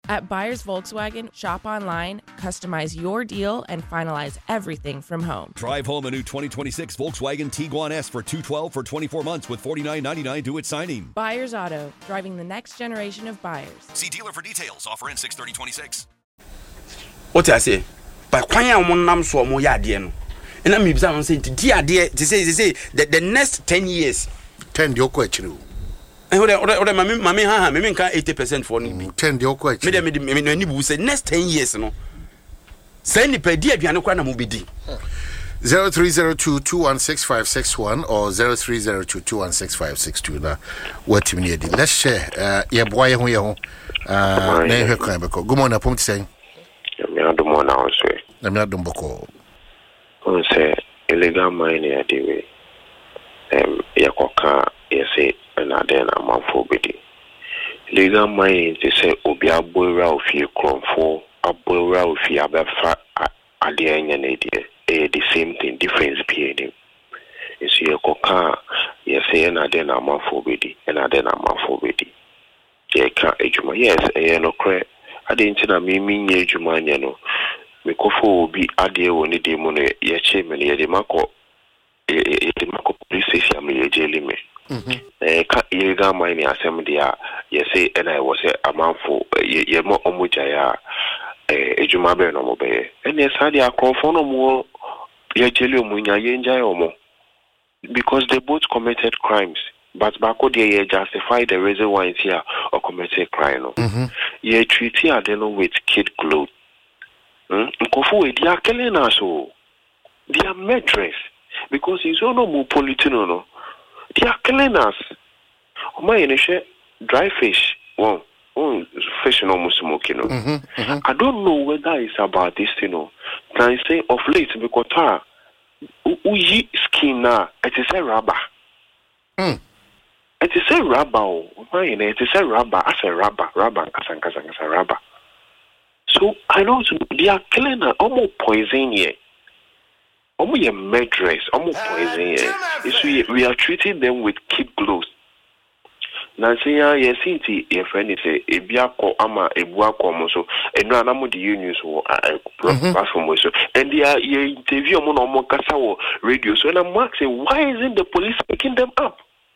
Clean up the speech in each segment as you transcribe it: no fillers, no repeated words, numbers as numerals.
At Buyers Volkswagen, shop online, customize your deal, and finalize everything from home. Drive home a new 2026 Volkswagen Tiguan S for $212 for 24 months with $49.99 due at signing. Buyers Auto, driving the next generation of buyers. See dealer for details. Offer ends 6/30/26. What I say? But kwanya mo nam so mo ya de no. And I'm saying to dear to say the next 10 years. 10 the okwachiru. And what mami ha me nka 80% for ni. 10 the okwachiru. Me ni bu say next 10 years no. Say ni pe di aduane kwa na mo bedi. 0302216561 or 0302216562 na what me need. Let's share ye boy ho ye ho. Na he kan be ko. Good morning apom say. Me adom na also. Na me adom boko. On say illegal mining at the way. Yakoka say another amanfo bedi. Illegal mining they say obi aboira ofie kronfo aboira ofie abefa ade anya na die. The same thing, difference being is yakoka say another amanfo bedi another amanfo bedi. Yeka ejuma yes no cre ade na me nye ejuma nya no mekofo obi ade woni de mu no ye che me ye de mako police station me ye jeli me ka illegal mining asem dia ye say and I was a manfo ye mo omuja ya ejuma be no mo be and yes ade akrofo no mo ye jeli omunya ye njai omo because they both committed crimes. But back they justify the reason why it's here or committed crime. Ye treaty are dealing with kid clothes. Nkofu they are killing us all. They are murderers because it's no more political. No, they are killing us. My initial dry fish. Well, fish no more smoking. I don't know whether it's about this. Can I say of late because uyi skin na it is a rubber. It is a rubber. It is a rubber as a rubber. As a rubber. So I don't know. They are killing us. Almost poison here. Almost murderers. Almost poison here. We are treating them with kid gloves. Now say yes, your friend is a biako ama a buako so and no anamu the unions or platform so and they are interview on Kasa radio. So and I'm asking, why isn't the police picking them up?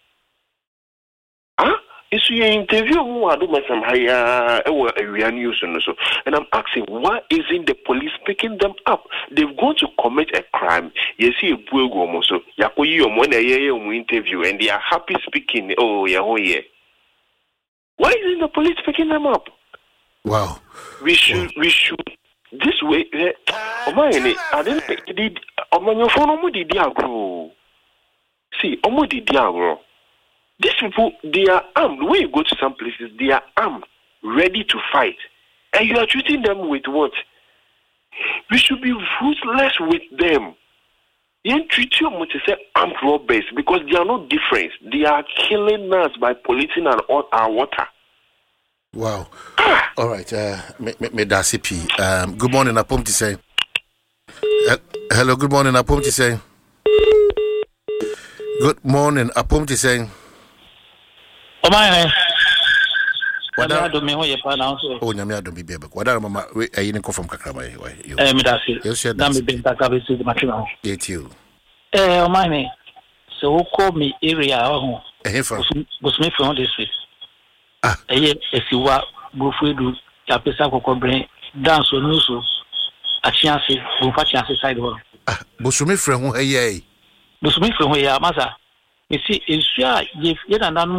Is your interview I do my some higher news so and I'm asking why isn't the police picking them up? They've gone to commit a crime. You see a buego so yakoyi omona interview and they are happy speaking. Oh yeah. Why isn't the police picking them up? Wow. We should this way I didn't on your phone omudi diagro. See omudi diagro. These people, they are armed. When you go to some places, they are armed, ready to fight. And you are treating them with what? We should be ruthless with them. You treat them with armed robbers because they are not different. They are killing us by polluting our water. Wow. All right. Good morning, Apom to say. Hello, good morning, Apom to say. Good morning, Apom to say. Oh my! Oh, nyame adom bi bebe. Wada mama we ayi ne kofam kakra mai. Me da se. Na me be ntaka be se ma twena ho. Get you. Oh my. So who call me area ho. For Busme from this week. Esiwa Bufedu ya pesa kokobren dance onu so. Achiase, bufa chiase side ho. Busme from ho eye. Busme from ho ya masa. You see, it's ye na nanu